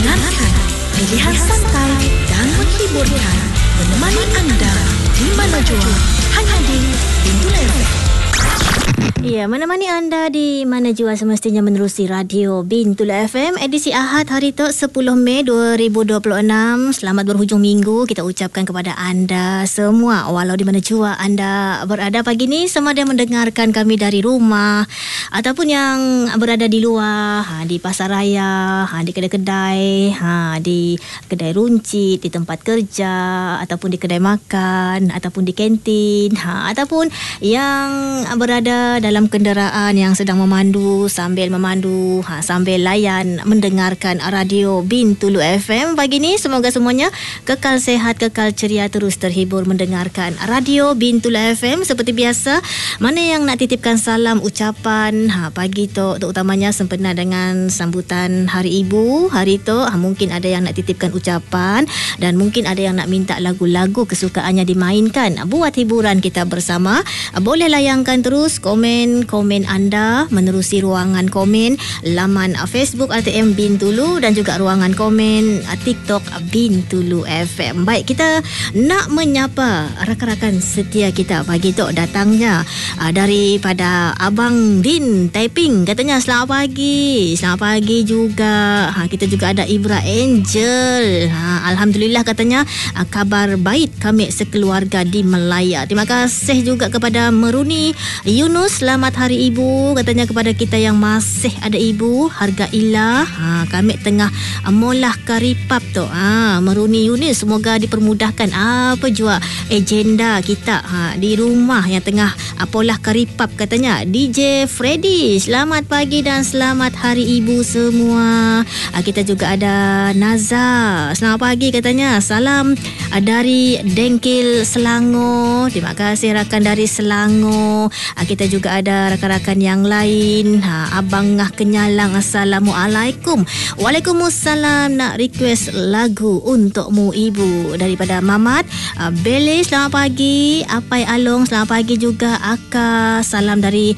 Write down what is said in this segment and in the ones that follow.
Dengarkan pilihan santai dan menghiburkan, menemani anda di mana jua, hanya di Bintulu FM. Ya, menemani anda di mana jua semestinya menerusi Radio Bintulu FM edisi Ahad hari tu 10 Mei 2026. Selamat berhujung minggu kita ucapkan kepada anda semua, walau di mana jua anda berada pagi ni, sama ada mendengarkan kami dari rumah ataupun yang berada di luar, di pasar raya, di kedai-kedai, di kedai runcit, di tempat kerja, ataupun di kedai makan, ataupun di kantin, ataupun yang berada dalam kenderaan yang sedang memandu, sambil layan mendengarkan Radio Bintulu FM pagi ni. Semoga semuanya kekal sehat, kekal ceria, terus terhibur mendengarkan Radio Bintulu FM. Seperti biasa, mana yang nak titipkan salam ucapan pagi tu, terutamanya sempena dengan sambutan Hari Ibu hari tu, mungkin ada yang nak titipkan ucapan dan mungkin ada yang nak minta lagu-lagu kesukaannya dimainkan buat hiburan kita bersama. Boleh layangkan terus komen anda menerusi ruangan komen laman Facebook RTM Bintulu dan juga ruangan komen TikTok Bintulu FM. Baik, kita nak menyapa rakan-rakan setia kita pagi tu, datangnya daripada Abang Din Taiping, katanya selamat pagi juga. Kita juga ada Ibra Angel, alhamdulillah katanya kabar baik kami sekeluarga di Melaya. Terima kasih juga kepada Meruni Yunus, selamat Hari Ibu katanya kepada kita yang masih ada ibu. Hargailah, kami tengah molah karipap tu. Meruni Yunus, semoga dipermudahkan apa jua agenda kita di rumah yang tengah polah karipap katanya. DJ Freddy, selamat pagi dan selamat Hari Ibu semua. Kita juga ada Naza, selamat pagi katanya. Salam dari Dengkil Selangor. Terima kasih rakan dari Selangor. Kita juga ada rakan-rakan yang lain. Abang Ngah Kenyalang, Assalamualaikum. Waalaikumsalam, nak request lagu untukmu ibu daripada Mamat Bele, selamat pagi. Apai Along, selamat pagi juga. Aka, salam dari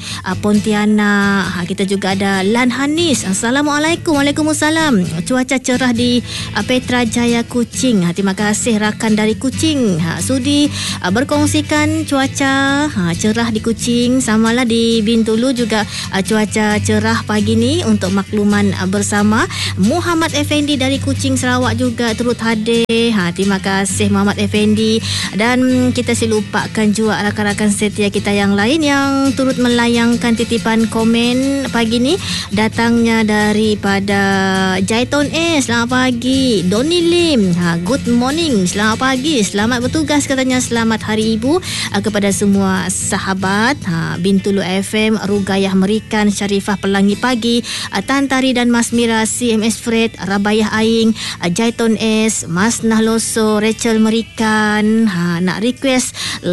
Pontianak. Kita juga ada Lan Hanis, Assalamualaikum. Waalaikumsalam. Cuaca cerah di Petra Jaya Kuching. Terima kasih rakan dari Kuching sudi berkongsikan cuaca cerah di Kuching. Samalah di Bintulu juga cuaca cerah pagi ni untuk makluman bersama. Muhammad Effendi dari Kuching Sarawak juga turut hadir. Terima kasih Muhammad Effendi. Dan kita silupakan juga rakan-rakan setia kita yang lain yang turut melayangkan titipan komen pagi ni. Datangnya daripada Jaiton selamat pagi. Doni Lim, good morning, selamat pagi, selamat bertugas katanya. Selamat Hari Ibu kepada semua sahabat Bintulu FM, Rugayah Merikan, Syarifah Pelangi Pagi, Tan Tari dan Mas Mira, CMS Fred, Rabayah Aing, Jaiton Mas Nahloso, Rachel Merikan. Nak request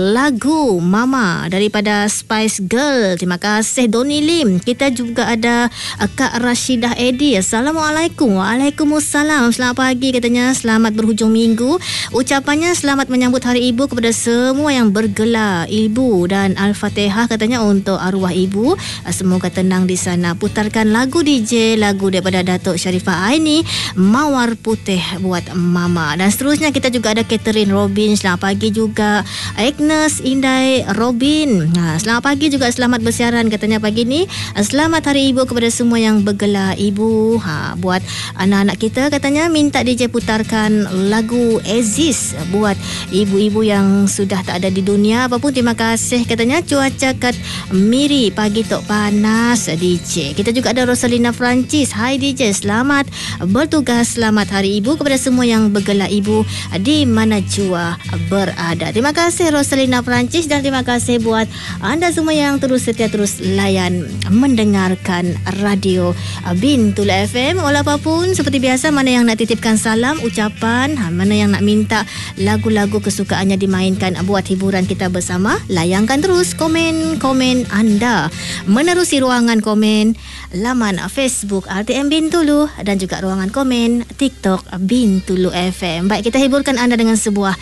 lagu Mama daripada Spice Girl. Terima kasih Doni Lim. Kita juga ada Kak Rashidah Edi, Assalamualaikum. Waalaikumsalam, selamat pagi katanya. Selamat berhujung minggu. Ucapannya selamat menyambut Hari Ibu kepada semua yang bergelar ibu dan Al-Fatihah katanya untuk arwah ibu. Semoga tenang di sana. Putarkan lagu DJ, lagu daripada Datuk Sharifah Aini, Mawar Putih buat Mama. Dan seterusnya kita juga ada Catherine Robin, selamat pagi juga. Agnes Indai Robin, selamat pagi juga, selamat bersiaran katanya pagi ni. Selamat Hari Ibu kepada semua yang bergelar ibu. Buat anak-anak kita katanya minta DJ putarkan lagu Aziz buat ibu-ibu yang sudah tak ada di dunia. Apapun terima kasih katanya. Cuaca kat Miri pagi tok panas DJ. Kita juga ada Rosalina Francis, hai DJ, selamat bertugas, selamat Hari Ibu kepada semua yang bergelar ibu di mana jua berada. Terima kasih Rosalina Francis dan terima kasih buat anda semua yang terus setia, terus layan mendengarkan Radio Bintulu FM. Walau apapun, seperti biasa, mana yang nak titipkan salam ucapan, mana yang nak minta lagu-lagu kesukaannya dimainkan buat hiburan kita bersama, layangkan terus komen anda menerusi ruangan komen laman Facebook RTM Bintulu dan juga ruangan komen TikTok Bintulu FM. Baik, kita hiburkan anda dengan sebuah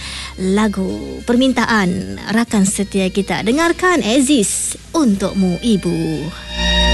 lagu permintaan rakan setia kita. Dengarkan Aziz, Untukmu Ibu.